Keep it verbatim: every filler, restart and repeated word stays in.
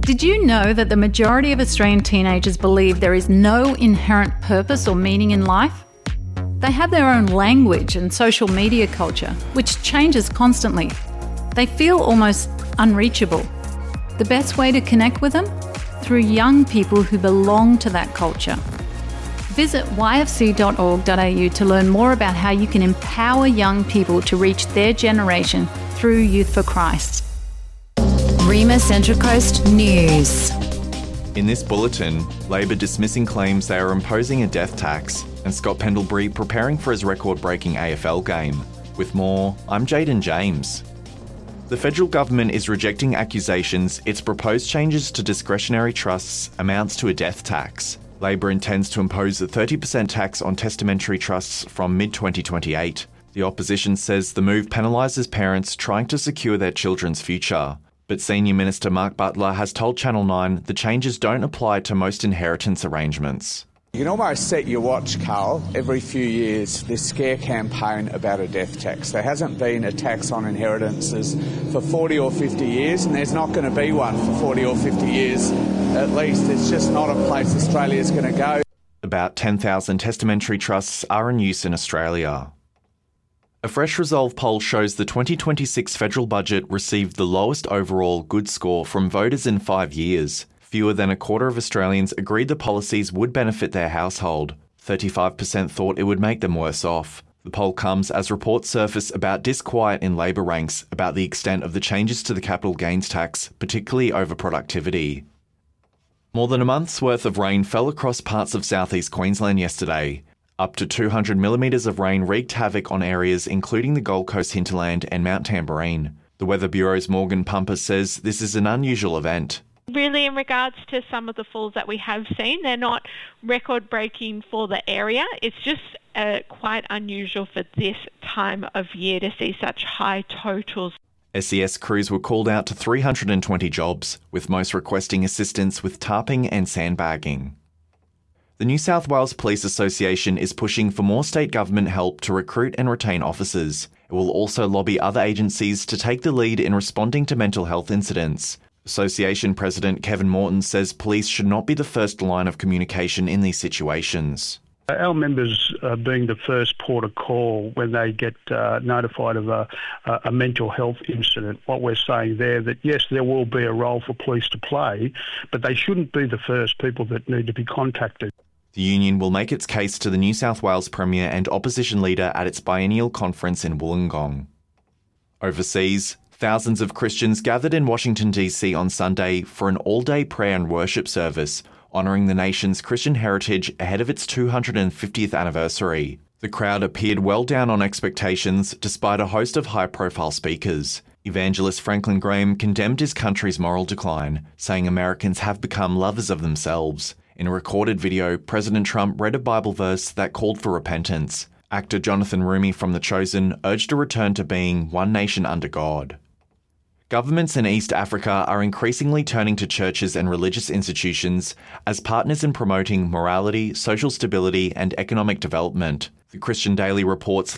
Did you know that the majority of Australian teenagers believe there is no inherent purpose or meaning in life? They have their own language and social media culture, which changes constantly. They feel almost unreachable. The best way to connect with them? Through young people who belong to that culture. Visit y f c dot org dot a u to learn more about how you can empower young people to reach their generation through Youth for Christ. Rima Central Coast News. In this bulletin, Labor dismissing claims they are imposing a death tax, and Scott Pendlebury preparing for his record-breaking A F L game. With more, I'm Jaden James. The federal government is rejecting accusations its proposed changes to discretionary trusts amounts to a death tax. Labor intends to impose a thirty percent tax on testamentary trusts from mid twenty twenty-eight. The opposition says the move penalises parents trying to secure their children's future. But Senior Minister Mark Butler has told Channel nine the changes don't apply to most inheritance arrangements. You can almost set your watch, Carl, every few years, this scare campaign about a death tax. There hasn't been a tax on inheritances for forty or fifty years, and there's not going to be one for forty or fifty years at least. It's just not a place Australia's going to go. About ten thousand testamentary trusts are in use in Australia. A Fresh Resolve poll shows the twenty twenty-six federal budget received the lowest overall good score from voters in five years. Fewer than a quarter of Australians agreed the policies would benefit their household. thirty-five percent thought it would make them worse off. The poll comes as reports surface about disquiet in Labor ranks about the extent of the changes to the capital gains tax, particularly over productivity. More than a month's worth of rain fell across parts of southeast Queensland yesterday. Up to two hundred millimetres of rain wreaked havoc on areas including the Gold Coast hinterland and Mount Tamborine. The Weather Bureau's Morgan Pumper says this is an unusual event. Really, in regards to some of the falls that we have seen, they're not record-breaking for the area. It's just uh, quite unusual for this time of year to see such high totals. S E S crews were called out to three hundred twenty jobs, with most requesting assistance with tarping and sandbagging. The New South Wales Police Association is pushing for more state government help to recruit and retain officers. It will also lobby other agencies to take the lead in responding to mental health incidents. Association President Kevin Morton says police should not be the first line of communication in these situations. Our members are being the first port of call when they get uh, notified of a, a mental health incident. What we're saying there, that yes, there will be a role for police to play, but they shouldn't be the first people that need to be contacted. The union will make its case to the New South Wales Premier and opposition leader at its biennial conference in Wollongong. Overseas, thousands of Christians gathered in Washington D C on Sunday for an all-day prayer and worship service, honouring the nation's Christian heritage ahead of its two hundred fiftieth anniversary. The crowd appeared well down on expectations despite a host of high-profile speakers. Evangelist Franklin Graham condemned his country's moral decline, saying Americans have become lovers of themselves. In a recorded video, President Trump read a Bible verse that called for repentance. Actor Jonathan Roumie from The Chosen urged a return to being one nation under God. Governments in East Africa are increasingly turning to churches and religious institutions as partners in promoting morality, social stability, and economic development. The Christian Daily reports